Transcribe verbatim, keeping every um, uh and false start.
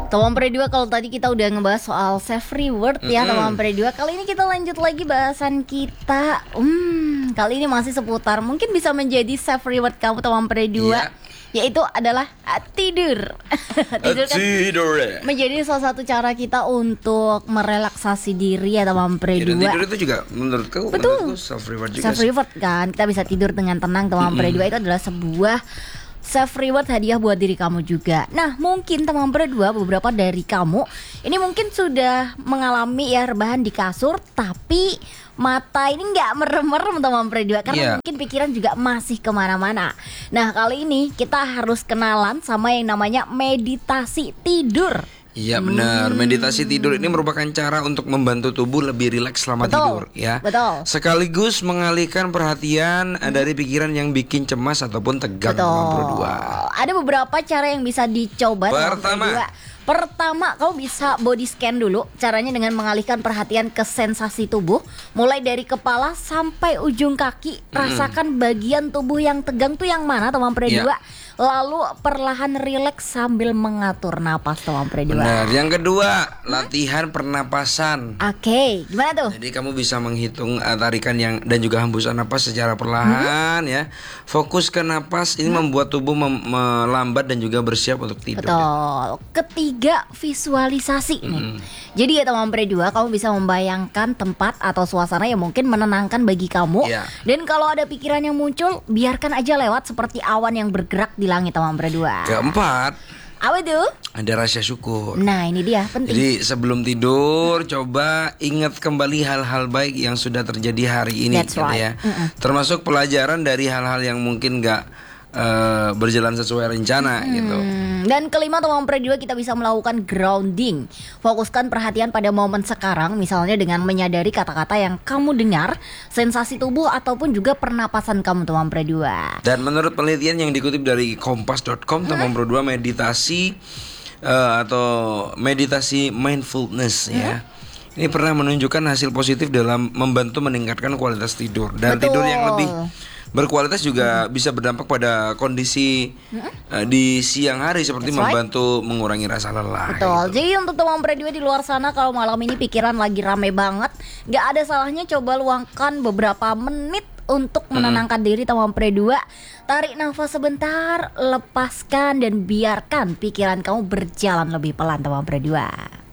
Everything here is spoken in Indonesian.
Teman Pre dua, kalau tadi kita udah ngebahas soal self reward ya, Mm-mm. teman Pre dua. Kali ini kita lanjut lagi bahasan kita. Hmm, kali ini masih seputar mungkin bisa menjadi self reward kamu teman Pre dua. Iya. Yaitu adalah ah, tidur. Tidur kan Tidur. menjadi salah satu cara kita untuk merelaksasi diri ya teman Pre Ya, dan dua. tidur itu juga menurutku, Betul. menurutku self reward juga. Self reward kan, kita bisa tidur dengan tenang teman Pre dua. Itu adalah sebuah self reward, hadiah buat diri kamu juga. Nah, mungkin teman Pre dua, beberapa dari kamu ini mungkin sudah mengalami ya rebahan di kasur, tapi mata ini nggak merem-merem teman Pre dua, karena Iya. mungkin pikiran juga masih kemana-mana. Nah, kali ini kita harus kenalan sama yang namanya meditasi tidur. Iya benar, meditasi tidur ini merupakan cara untuk membantu tubuh lebih rileks selama Betul, tidur ya. betul. Sekaligus mengalihkan perhatian hmm. dari pikiran yang bikin cemas ataupun tegang teman Pro dua. Ada beberapa cara yang bisa dicoba teman Pro Pertama. dua. Pertama, kamu bisa body scan dulu. Caranya dengan mengalihkan perhatian ke sensasi tubuh, mulai dari kepala sampai ujung kaki. Rasakan bagian tubuh yang tegang tuh yang mana teman Pre dua. Lalu perlahan rileks sambil mengatur napas teman Pre dua. Benar. Yang kedua, latihan pernapasan. Oke, gimana tuh? Jadi kamu bisa menghitung uh, tarikan yang dan juga hembusan napas secara perlahan ya. Fokus ke napas ini membuat tubuh mem- melambat dan juga bersiap untuk tidur. Betul. Ketiga, visualisasi nih. Jadi ya teman Pre dua, kamu bisa membayangkan tempat atau suasana yang mungkin menenangkan bagi kamu. Iya. Dan kalau ada pikiran yang muncul, biarkan aja lewat seperti awan yang bergerak di langit teman Pre dua. Keempat, Apa tuh? ada rasa syukur. Nah, ini dia penting. Jadi sebelum tidur coba ingat kembali hal-hal baik yang sudah terjadi hari ini That's gitu right. ya. Mm-mm. Termasuk pelajaran dari hal-hal yang mungkin gak eh, berjalan sesuai rencana gitu. Hmm, dan kelima teman Pre dua, kita bisa melakukan grounding. Fokuskan perhatian pada momen sekarang, misalnya dengan menyadari kata-kata yang kamu dengar, sensasi tubuh ataupun juga pernapasan kamu teman Pre dua. Dan menurut penelitian yang dikutip dari kompas dot com, teman Pro dua, meditasi eh, atau meditasi mindfulness ya. Ini pernah menunjukkan hasil positif dalam membantu meningkatkan kualitas tidur. Dan Betul. tidur yang lebih berkualitas juga bisa berdampak pada kondisi eh, di siang hari, seperti That's right. membantu mengurangi rasa lelah. Betul. gitu. Jadi untuk teman Pre dua di luar sana, kalau malam ini pikiran lagi rame banget, gak ada salahnya coba luangkan beberapa menit untuk menenangkan diri teman Pre dua. Tarik nafas sebentar, lepaskan dan biarkan pikiran kamu berjalan lebih pelan teman Pre dua.